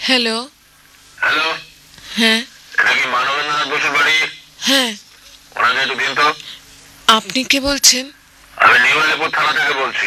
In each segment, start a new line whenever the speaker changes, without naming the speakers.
Hello.
Hello,
হ্যাঁ।
এটা কি মানবেন্দ্রনাথ বসুর বাড়ি?
হ্যাঁ।
ওনাকে একটু দিন তো।
আপনি কে বলছেন?
আমি নিউ আলিপুর থানা থেকে বলছি,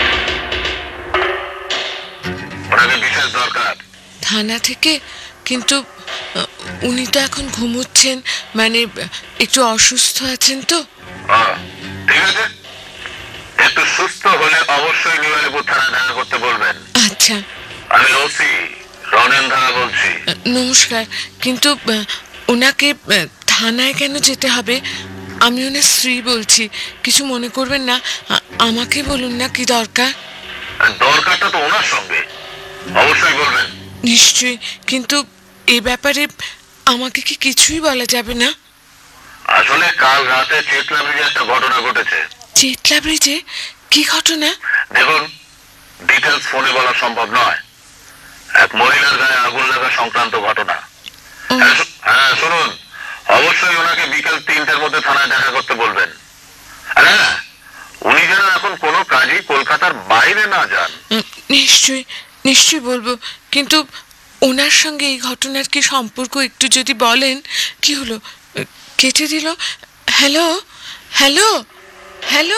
ওনাকে বিশেষ দরকার।
থানা থেকে? কিন্তু উনি তো এখন ঘুমোচ্ছেন, মানে একটু অসুস্থ আছেন তো।
ঠিক আছে, একটু সুস্থ হলে অবশ্যই নিউ আলিপুর থানায় দেখা করতে বলবেন।
আচ্ছা।
আমি ওসি রনেন ধারা বলছি।
নমস্কার, কিন্তু ওনাকে থানায় কেন যেতে হবে? আমি ওনার স্ত্রী বলছি, কিছু মনে করবেন না। আমাকে বলুন না কি দরকার।
দরকারটা তো ওনার সঙ্গে, অবশ্যই বলবেন।
নিশ্চয়ই, কিন্তু এ ব্যাপারে আমাকে কি কিছুই বলা যাবে না?
আসলে কাল রাতে চেতলা ব্রিজে একটা ঘটনা ঘটেছে।
চেতলা ব্রিজে? কি ঘটনা?
দেখুন, ডিটেলস ফোনে বলা সম্ভব নয়। এক মহিলার গায়ে আগুন লাগা সংক্রান্ত ঘটনা।
ও,
হ্যাঁ শুনুন, অবশ্যই ওনাকে বিকেল 3টের মধ্যে থানায় দেখা করতে বলবেন। হ্যাঁ, উনি যেন এখন কোনো কাজই কলকাতার বাইরে না যান।
নিশ্চয়ই নিশ্চয়ই বলবো, কিন্তু ওনার সঙ্গে এই ঘটনার কি সম্পর্ক একটু যদি বলেন। কি হলো? কেটে দিল। Hello, hello, hello.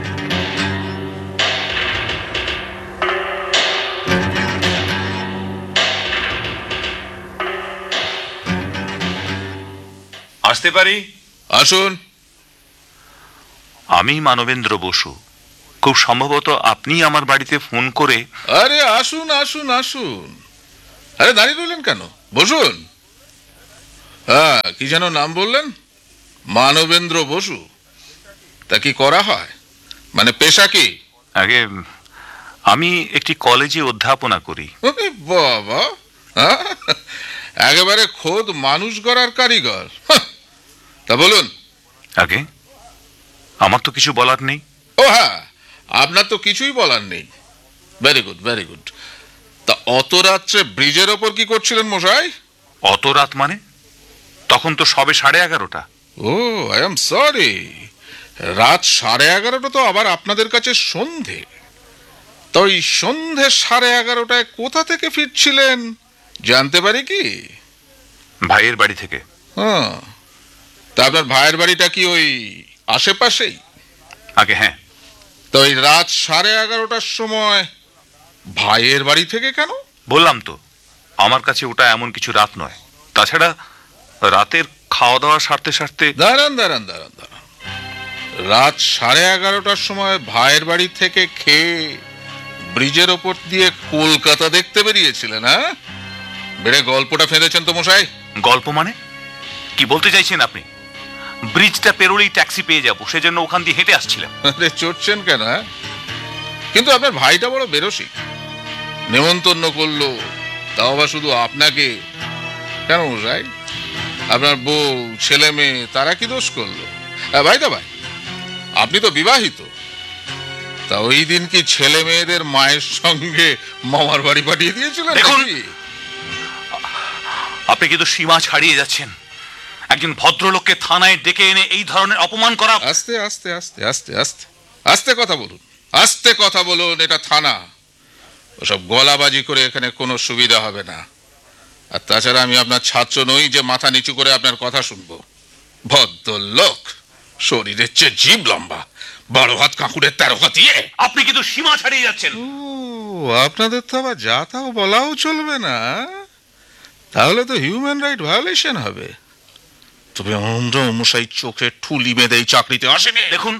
আসতে পারি?
আসুন।
আমি মানবেন্দ্র বসু। খুব সম্ভবত আপনি আমার বাড়িতে ফোন করে।
আরে আসুন আসুন আসুন। আরে দাঁড়িয়ে রইলেন কেন? বসুন। হ্যাঁ, কি যেন নাম বললেন? মানবেন্দ্র বসু। তা কি করা হয়? মানে পেশা কি?
আগে আমি একটি কলেজে অধ্যাপনা করি।
ওরে বাবা, হ্যাঁ? একেবারে খোদ মানুষ গড়ার কারিগর। হাহ। তা বলুন।
আগে আমার তো কিছু বলার নেই।
ও হ্যাঁ, আপনার তো কিছুই বলার নেই। Very good, very good. তা অত রাত্রে ব্রিজের ওপর কি করছিলেন মশাই?
অত রাত মানে? তখন তো সবে 11:30।
ও, আই এম সরি। রাত 11:30 তো আবার আপনাদের কাছে সন্ধে। তো ওই সন্ধে 11:30টায় কোথা থেকে ফিরছিলেন জানতে পারি কি?
ভাইয়ের বাড়ি থেকে।
হ্যাঁ, তা আপনার ভাইয়ের বাড়িটা কি ওই আশেপাশেই?
আগে হ্যাঁ।
তো ওই রাত 11:30টার সময় ভাইয়ের বাড়ি থেকে কেন?
বললাম তো, আমার কাছে ওটা এমন কিছু রাত নয়। তাছাড়া রাতের খাওয়া দাওয়া সারতে সারতে।
দাঁড়ান দাঁড়ান দাঁড়ান দাঁড়ান। রাত 11:30টার সময় ভাইয়ের বাড়ি থেকে খেয়ে ব্রিজের ওপর দিয়ে কলকাতা দেখতে বেরিয়েছিলেন? হ্যাঁ, বেড়ে গল্পটা ফেঁদেছেন তো মশাই।
গল্প মানে কি বলতে চাইছেন আপনি? ব্রিজটা পেরোলেই ট্যাক্সি পেয়ে যাবো, সেজন্য ওখান দিয়ে হেঁটে আসছিলাম।
আরে চড়ছেন কেন? হ্যাঁ, কিন্তু আপনার ভাইটা বড় বেরসিক। নেমন্তন্ন করলো, তাও আবার শুধু আপনাকে। কেন মশাই? আপনার বউ, ছেলে মেয়ে, তারা কি দোষ করলো? ভাই দা ভাই, আপনি তো বিবাহিত। তা ওই দিন কি ছেলে মেয়েদের মায়ের সঙ্গে মামার বাড়ি পাঠিয়ে দিয়েছিলেন?
দেখুন,
নাকি?
আপনি কিন্তু সীমা ছাড়িয়ে যাচ্ছেন। একজন ভদ্রলোককে থানায় ডেকে এনে এই ধরনের অপমান করা।
আস্তে আস্তে আস্তে আস্তে আস্তে আস্তে কথা বলুন, আস্তে কথা বলুন। এটা থানা, ওসব গলাবাজি করে এখানে কোনো সুবিধা হবে না। আর তাছাড়া আমি আপনার ছাত্র নই যে মাথা নিচু করে আপনার কথা শুনবো। ভদ্রলোক, শরীরের চেয়ে জীব লম্বা, 12 হাত কাঁকুড়ের 13 হাত ইয়ে।
আপনি কিন্তু সীমা ছাড়িয়ে যাচ্ছেন।
ও, আপনাদের তো আবার যা তাও বলাও চলবে না। তাহলে তো হিউম্যান রাইট ভায়োলেশন হবে। তবে আমরা মশাই চোখে ঠুলি বেঁধে এই চাকরিতে আসেনি।
দেখুন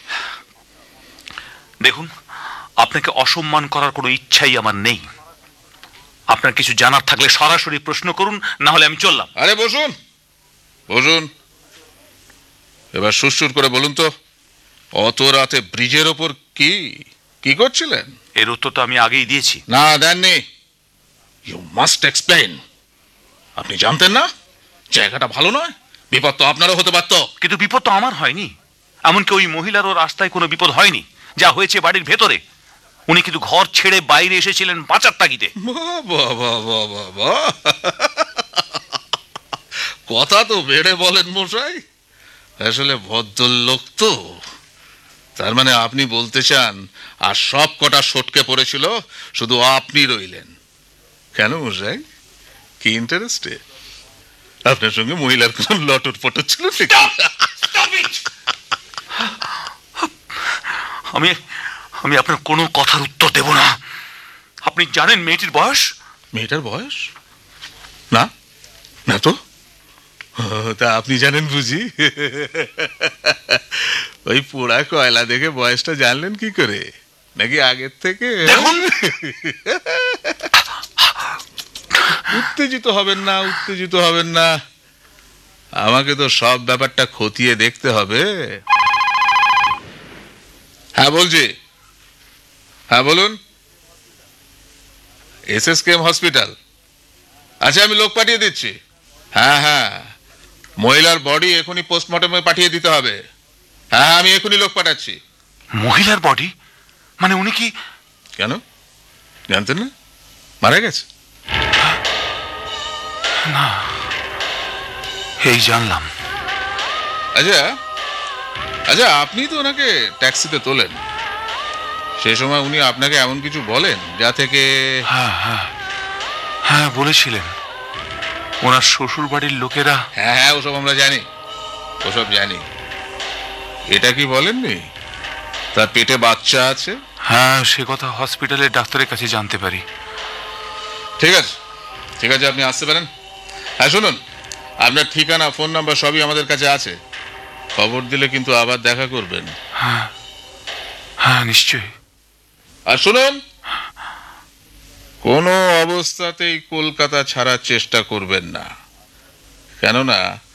দেখুন, আপনাকে অসম্মান করার কোনো ইচ্ছাই আমার নেই। আপনার কিছু জানার থাকলে সরাসরি প্রশ্ন করুন, না হলে আমি চললাম।
আরে বসুন, বসুন। এবার সুরসুর করে বলুন তো, অত রাতে ব্রিজের ওপর কি কি করছিলেন?
এর উত্তর তো আমি আগেই দিয়েছি।
না, দেননি। You must explain. আপনি জানতেন না জায়গাটা ভালো নয়? বিপদ তো আপনারও হতে পারত।
কিন্তু বিপদ তো আমার হয়নি। এমনকি ওই মহিলারও রাস্তায় কোনো বিপদ হয়নি। যা হয়েছে বাড়ির ভেতরে। উনি কিন্তু ঘর ছেড়ে বাইরে এসেছিলেন বাঁচার তাগিদে।
কথা তো বেড়ে বলেন মশাই। আসলে ভদ্রলোক তো। তার মানে আপনি বলতে চান আর সব কটা সটকে পড়েছিল, শুধু আপনি রইলেন। কেন মশাই? কি ইন্টারেস্টে? আপনার সঙ্গে মহিলার কোন লটর পটর ছিল নাকি?
আমি আমি আপনার কোনো কথার উত্তর দেব না। আপনি জানেন মেয়েটির বয়স?
মেয়েটার বয়স? না, না তো। ও, তা আপনি জানেন বুঝি? ওই পোড়া কয়লা দেখে বয়সটা জানলেন কি করে? নাকি আগের থেকে?
দেখুন,
উত্তেজিত হবেন না, উত্তেজিত হবেন না। আমাকে তো সব ব্যাপারটা খতিয়ে দেখতে হবে। হ্যাঁ বলছি। হ্যাঁ বলুন। SSKM hospital. আচ্ছা, আমি লোক পাঠিয়ে দিচ্ছি। হ্যাঁ হ্যাঁ, মহিলার বডি এখনই পোস্টমর্টমে পাঠিয়ে দিতে হবে। হ্যাঁ, আমি এখনই লোক পাঠাচ্ছি।
মহিলার বডি? মানে উনি কি?
কেন, জানতেন না মারা গেছে?
না, এই জানলাম।
আচ্ছা আচ্ছা, আপনি তো ওনাকে ট্যাক্সিতে তোলেন, সে সময় উনি আপনাকে এমন কিছু বলেন যা থেকে?
হ্যাঁ হ্যাঁ হ্যাঁ, বলেছিলেন ওনার শ্বশুর বাড়ির লোকেরা।
হ্যাঁ হ্যাঁ, ওসব আমরা জানি, ওসব জানি। এটা কি বলেননি তার পেটে বাচ্চা আছে?
হ্যাঁ, সে কথা হসপিটালের ডাক্তারের কাছে জানতে পারি।
ঠিক আছে, ঠিক আছে, আপনি আসতে পারেন। হ্যাঁ শুনুন, আপনার ঠিকানা, ফোন নাম্বার সবই আমাদের কাছে আছে। খবর দিলে কিন্তু আবার দেখা করবেন।
হ্যাঁ হ্যাঁ, নিশ্চয়ই।
আর শুনুন, কোনো অবস্থাতেই কলকাতা ছাড়ার চেষ্টা করবেন না, কেননা